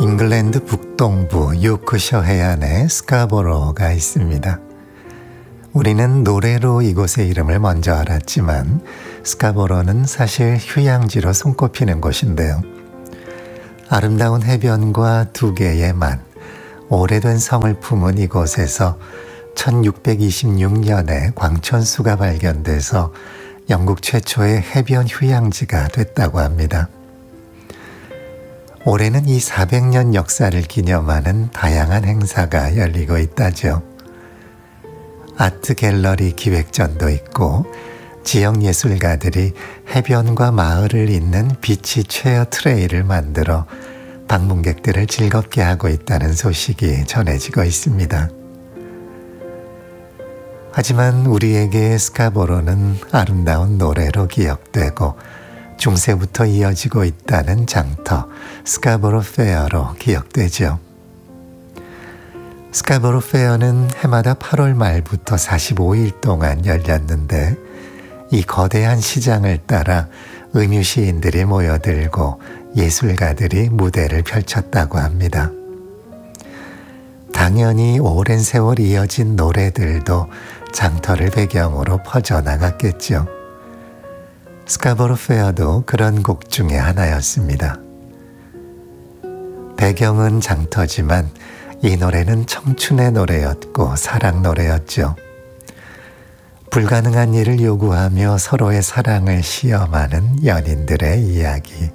잉글랜드 북동부 요크셔 해안에 스카보로가 있습니다. 우리는 노래로 이곳의 이름을 먼저 알았지만 스카보로는 사실 휴양지로 손꼽히는 곳인데요. 아름다운 해변과 두 개의 만, 오래된 성을 품은 이곳에서 1626년에 광천수가 발견돼서 영국 최초의 해변 휴양지가 됐다고 합니다. 올해는 이 400년 역사를 기념하는 다양한 행사가 열리고 있다죠. 아트 갤러리 기획전도 있고 지역 예술가들이 해변과 마을을 잇는 비치 체어 트레일을 만들어 방문객들을 즐겁게 하고 있다는 소식이 전해지고 있습니다. 하지만 우리에게 스카보로는 아름다운 노래로 기억되고 중세부터 이어지고 있다는 장터 스카보로 페어로 기억되죠. 스카보로 페어는 해마다 8월 말부터 45일 동안 열렸는데 이 거대한 시장을 따라 음유시인들이 모여들고 예술가들이 무대를 펼쳤다고 합니다. 당연히 오랜 세월 이어진 노래들도 장터를 배경으로 퍼져나갔겠죠. 스카보로 페어도 그런 곡 중에 하나였습니다. 배경은 장터지만 이 노래는 청춘의 노래였고 사랑 노래였죠. 불가능한 일을 요구하며 서로의 사랑을 시험하는 연인들의 이야기.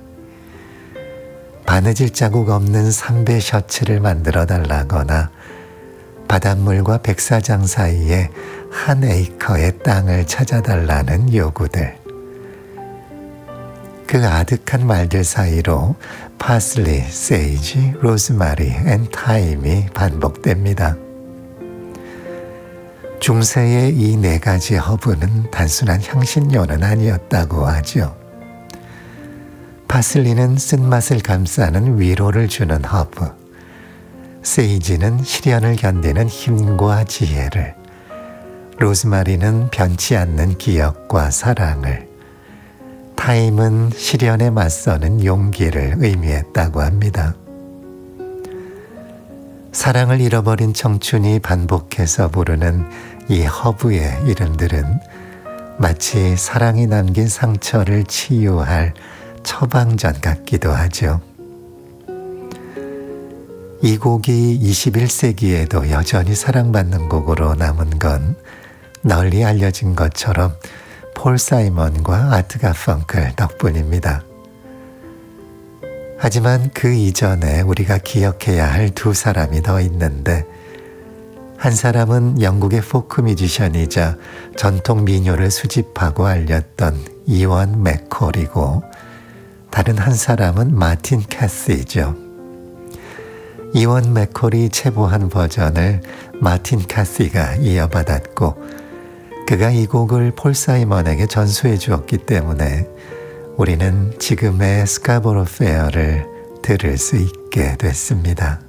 바느질 자국 없는 삼배 셔츠를 만들어 달라거나 바닷물과 백사장 사이에 한 에이커의 땅을 찾아달라는 요구들. 그 아득한 말들 사이로 파슬리, 세이지, 로즈마리 앤 타임이 반복됩니다. 중세의 이 네 가지 허브는 단순한 향신료는 아니었다고 하죠. 파슬리는 쓴맛을 감싸는 위로를 주는 허브, 세이지는 시련을 견디는 힘과 지혜를, 로즈마리는 변치 않는 기억과 사랑을, 타임은 시련에 맞서는 용기를 의미했다고 합니다. 사랑을 잃어버린 청춘이 반복해서 부르는 이 허브의 이름들은 마치 사랑이 남긴 상처를 치유할 처방전 같기도 하죠. 이 곡이 21세기에도 여전히 사랑받는 곡으로 남은 건 널리 알려진 것처럼 폴 사이먼과 아트 가펑클 덕분입니다. 하지만 그 이전에 우리가 기억해야 할 두 사람이 더 있는데 한 사람은 영국의 포크 뮤지션이자 전통 민요를 수집하고 알렸던 이원 맥콜이고 다른 한 사람은 마틴 캐시죠. 이원 맥콜이 최보한 버전을 마틴 캐시가 이어받았고 그가 이 곡을 폴 사이먼에게 전수해 주었기 때문에 우리는 지금의 스카보로 페어를 들을 수 있게 됐습니다.